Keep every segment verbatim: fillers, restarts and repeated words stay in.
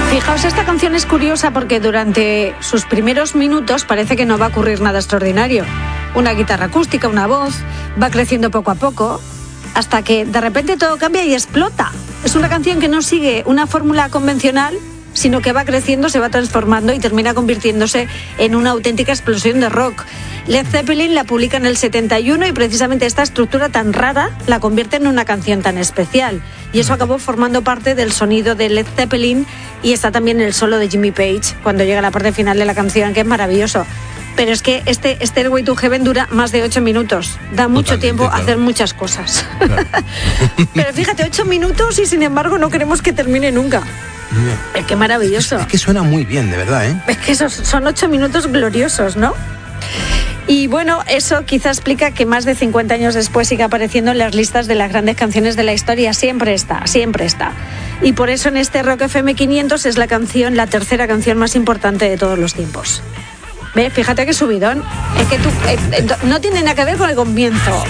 Fijaos, esta canción es curiosa porque durante sus primeros minutos parece que no va a ocurrir nada extraordinario. Una guitarra acústica, una voz, va creciendo poco a poco, hasta que de repente todo cambia y explota. Es una canción que no sigue una fórmula convencional, sino que va creciendo, se va transformando y termina convirtiéndose en una auténtica explosión de rock. Led Zeppelin la publica en el setenta y uno y precisamente esta estructura tan rara la convierte en una canción tan especial. Y eso acabó formando parte del sonido de Led Zeppelin, y está también el solo de Jimmy Page cuando llega la parte final de la canción, que es maravilloso. Pero es que este Stairway to Heaven dura más de ocho minutos. Da mucho Totalmente, tiempo a claro. hacer muchas cosas. Claro. Pero fíjate, ocho minutos y sin embargo no queremos que termine nunca. Es que maravilloso. Es que suena muy bien, de verdad, ¿eh? Es que esos son ocho minutos gloriosos, ¿no? Y bueno, eso quizá explica que más de cincuenta años después siga apareciendo en las listas de las grandes canciones de la historia. Siempre está, siempre está. Y por eso en este Rock F M quinientos es la canción, la tercera canción más importante de todos los tiempos. ¿Ves? Fíjate qué subidón. Es que tú, eh, eh, no tiene nada que ver con el comienzo.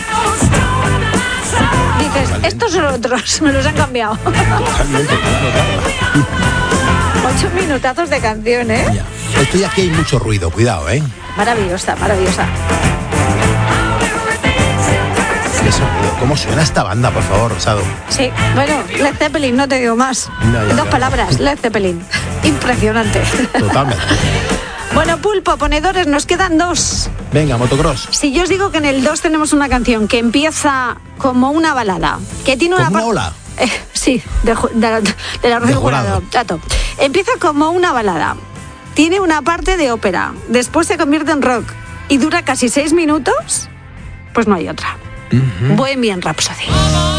Dices, estos son otros, me los han cambiado. Totalmente, claro, claro. Ocho minutazos de canción, ¿eh? Ya. Esto ya aquí hay mucho ruido, cuidado, ¿eh? Maravillosa, maravillosa. Qué sonido. ¿Cómo suena esta banda, por favor, Rosado? Sí, bueno, Led Zeppelin, no te digo más. No, ya, Dos ya. palabras, Led Zeppelin. Impresionante. Totalmente. Bueno, Pulpo, ponedores, nos quedan dos. Venga, motocross. Si yo os digo que en el dos tenemos una canción que empieza como una balada, que tiene una... ¿Como una par- ola? Eh, sí, de, ju- de, de la Rocío De Jurado. Jurado. Tato. Empieza como una balada, tiene una parte de ópera, después se convierte en rock y dura casi seis minutos, pues no hay otra. Ujú. Bohemian Rhapsody.